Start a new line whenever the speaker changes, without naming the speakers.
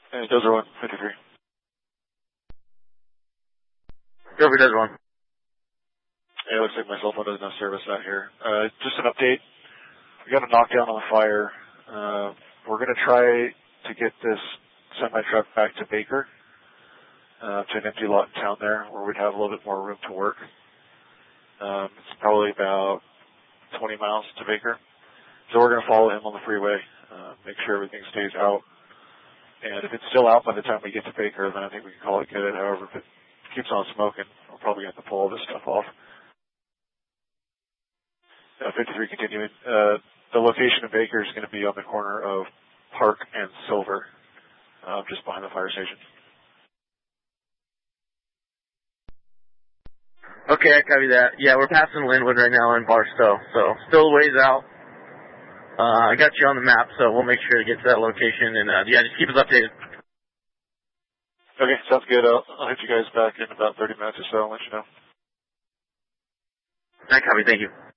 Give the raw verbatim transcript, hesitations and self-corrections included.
And Desert one, fifty-three.
Go for Desert one.
Yeah, it looks like my cell phone doesn't have service out here. Uh, just an update. We got a knockdown on the fire. Uh, we're going to try to get this semi-truck back to Baker, uh, to an empty lot in town there where we'd have a little bit more room to work. Um, it's probably about twenty miles to Baker. So we're going to follow him on the freeway, uh, make sure everything stays out. And if it's still out by the time we get to Baker, then I think we can call it good. However, if it keeps on smoking, we'll probably have to pull all this stuff off. Uh, fifty-three continuing. Uh, the location of Baker is going to be on the corner of Park and Silver, uh, just behind the fire station.
Okay, I copy that. Yeah, we're passing Linwood right now in Barstow, so still a ways out. Uh, I got you on the map, so we'll make sure to get to that location, and uh, yeah, just keep us updated.
Okay, sounds good. I'll, I'll hit you guys back in about thirty minutes or so and let you know.
I copy. Thank you.